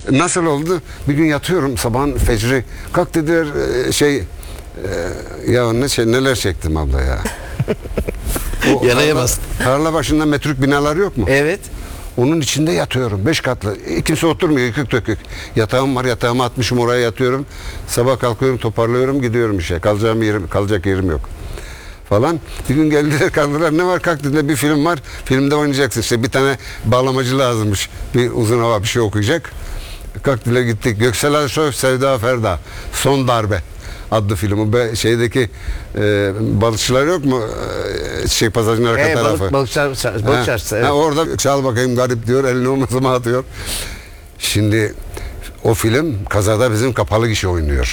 Nasıl oldu? Bir gün yatıyorum sabahın fecri. Kalk dediler ya neler çektim abla ya. Yanayamaz. Tarla başında metruk binalar yok mu? Evet. Onun içinde yatıyorum. 5 katlı. Kimse oturmuyor. Yıkık dökük. Yatağım var. Yatağımı atmışım oraya yatıyorum. Sabah kalkıyorum, toparlıyorum, gidiyorum işe. Kalacak yerim yok. Falan. Bir gün geldiler, kaldılar. Ne var? Kalk dediler. Bir film var. Filmde oynayacaksın. İşte bir tane bağlamacı lazımmış. Bir uzun hava bir şey okuyacak. Kalk dediler, gittik. Göksel Arsoy, Sevda Ferda. Son Darbe adlı filmi. Şeydeki balıkçılar yok mu? Pasajın arka tarafı. Balıkçı. Evet. Orada çal bakayım garip diyor. Elini omuzuma atıyor. Şimdi o film kazada bizim kapalı gişe oynuyor.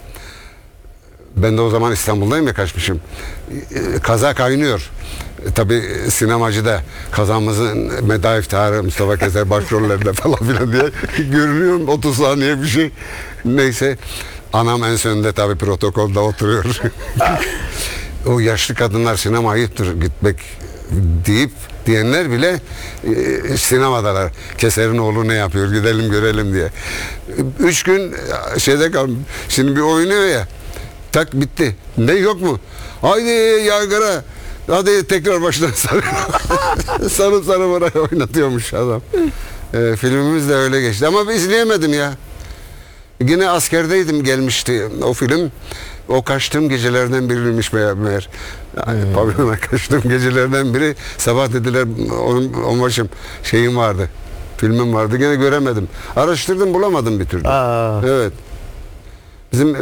Ben de o zaman İstanbul'dayım ya, kaçmışım. Kaza kaynıyor. Tabii sinemacıda kazamızın meda iftiharı Mustafa Keser başrollerinde falan filan diye görünüyorum. 30 saniye bir şey. Neyse. Anam en sonunda tabii protokolde oturuyor. O yaşlı kadınlar sinema ayıptır gitmek diyenler bile sinemadalar. Keser'in oğlu ne yapıyor, gidelim görelim diye. 3 gün şeyde kaldım. Şimdi bir oynuyor ya. Tak bitti. Ne yok mu? Haydi yaygara. Hadi tekrar baştan sarı bana oynatıyormuş adam. Filmimiz de öyle geçti. Ama ben izleyemedim ya. Yine askerdeydim, gelmişti o film. O kaçtığım gecelerden biriymiş meğer. Pavyona kaçtığım gecelerden biri. Sabah dediler onbaşım şeyim vardı. Filmim vardı. Gene göremedim. Araştırdım, bulamadım bir türlü. Evet. Bizim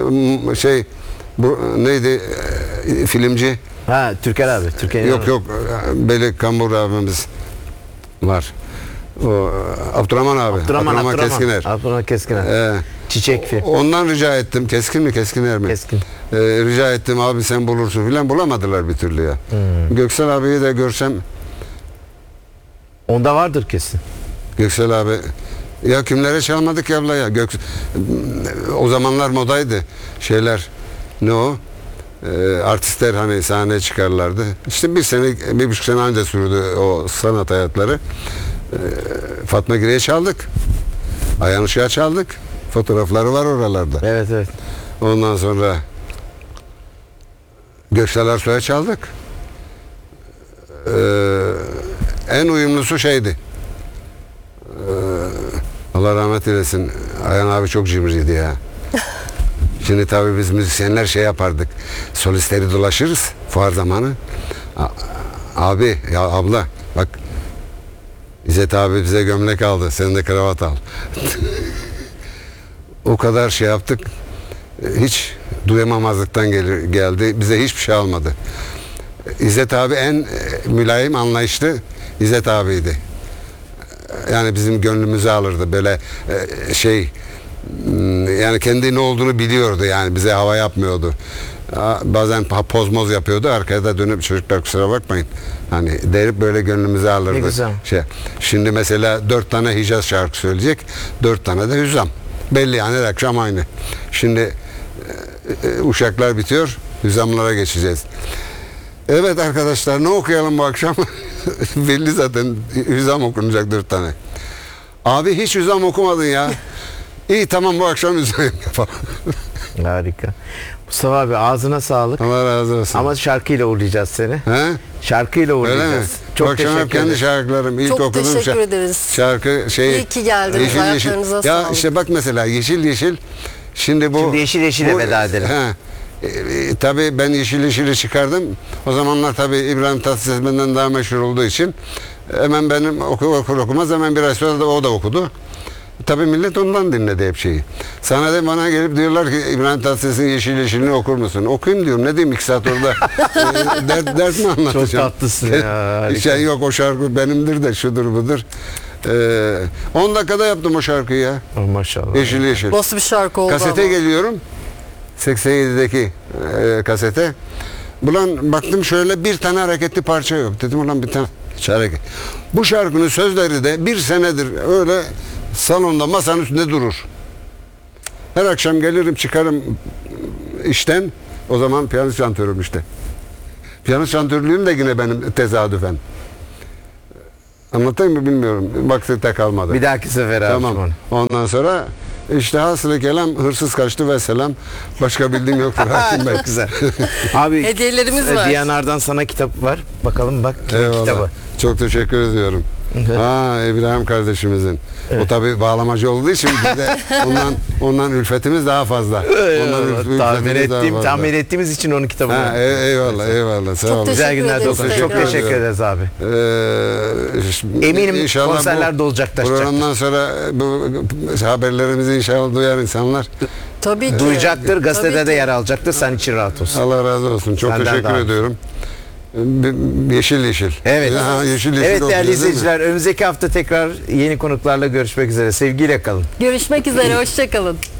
bu neydi filmci? Türker abi. Yok. Beli Kambur abimiz var. O Abdurrahman abi. Abdurrahman Keskiner. Abdurrahman Keskiner. Çiçek film. Ondan rica ettim. Keskin mi? Keskiner mi? Keskin. Rica ettim, abi sen bulursun filan. Bulamadılar bir türlü ya. Göksel abiyi de görsem. Onda vardır kesin. Göksel abi. Ya kimlere çalmadık ya abla ya. O zamanlar modaydı. Ne o? Artistler hani sahneye çıkarlardı. İşte 1,5 sene önce sürdü o sanat hayatları. Fatma Gire'ye çaldık. Ayhan Işık'a çaldık. Fotoğrafları var oralarda. Evet. Ondan sonra Göksel Arsoy'a çaldık. En uyumlusu şeydi. Allah rahmet eylesin. Ayhan abi çok cimriydi ya. Şimdi tabii biz müzisyenler yapardık. Solistleri dolaşırız fuar zamanı. Abi ya abla bak, İzzet abi bize gömlek aldı. Sen de kravat al. O kadar yaptık. Hiç duyamamazlıktan geldi. Bize hiçbir şey almadı. İzzet abi en mülayim, anlayışlı İzzet abiydi. Yani bizim gönlümüzü alırdı. Böyle yani kendi ne olduğunu biliyordu, yani bize hava yapmıyordu. Bazen pozmoz yapıyordu, arkaya da dönüp çocuklar kusura bakmayın hani derip böyle gönlümüzü alırdı. Ne güzel. Şimdi mesela 4 tane Hicaz şarkı söyleyecek, 4 tane de Hüzzam. Belli yani, her akşam aynı. Şimdi uşaklar bitiyor, Hüzzamlara geçeceğiz. Evet arkadaşlar, ne okuyalım bu akşam? Belli zaten, Hüzzam okunacak 4 tane. Abi hiç Hüzzam okumadın ya. İyi tamam, bu akşam Hüzzam yapalım. Harika. Mustafa abi ağzına sağlık. Allah razı olsun. Ama şarkıyla uğurlayacağız seni. He? Şarkıyla uğurlayacağız. Çok teşekkür ederim. Kendi şarkılarım. İlk çok okuduğum teşekkür ederiz. Şarkı İyi ki geldiniz. Ayaklarınıza Ya sağlık. işte bak mesela Yeşil. Şimdi Yeşil'e veda edelim. Tabii ben Yeşil'i çıkardım. O zamanlar tabii İbrahim Tatlıses benden daha meşhur olduğu için hemen benim okumaz hemen bir ay sonra da o da okudu. Tabii millet ondan dinledi hep şeyi. Sahnede bana gelip diyorlar ki İbrahim Tatlıses'in Yeşil'ini okur musun? Okuyayım diyorum. Ne diyeyim 2 saat orada dert mi anlatacağım? Çok tatlısın ya. Yok o şarkı benimdir de şudur budur. 10 dakikada yaptım o şarkıyı ya. Maşallah. Yeşil. Nasıl bir şarkı oldu Kasete ama. geliyorum. 87'deki kasete. Ulan baktım şöyle bir tane hareketli parça yok. Dedim ulan bir tane hareket. Bu şarkının sözleri de 1 senedir öyle salonda masanın üstünde durur. Her akşam gelirim çıkarım işten. O zaman piyano şantörüm işte. Piyano şantörlüğüm de yine benim tesadüfen. Anlatayım mı bilmiyorum. Vakti de kalmadı. Bir dahaki sefer abi. Tamam. Ondan sonra işte hasılı kelam hırsız kaçtı ve selam. Başka bildiğim yoktur Hakim Bey. Çok güzel. Abi Hediyelerimiz var. Diyanar'dan sana kitap var. Bakalım bak kimin Eyvallah. kitabı. Çok teşekkür ediyorum. İbrahim kardeşimizin. O tabii bağlamacı olduğu için bizde ondan ülfetimiz daha fazla. Tahmin ettiğimiz için onun kitabı. var. Eyvallah. Sağ Çok olun. Güzel günler ederiz olsun. Çok tekrar. teşekkür ederiz abi. Eminim inşallah konserler de olacak, taşacak. Programdan sonra bu haberlerimizi inşallah duyar insanlar. Tabii ki. Duyacaktır, gazetede Tabii de ki. yer alacaktır. Sen için rahat olsun. Allah razı olsun. Çok Senden teşekkür daha. ediyorum. Yeşil. Evet. Yeşil Evet değerli okuyacağız, değil mi? izleyiciler, önümüzdeki hafta tekrar yeni konuklarla görüşmek üzere. Sevgiyle kalın. Görüşmek üzere. Hoşça kalın.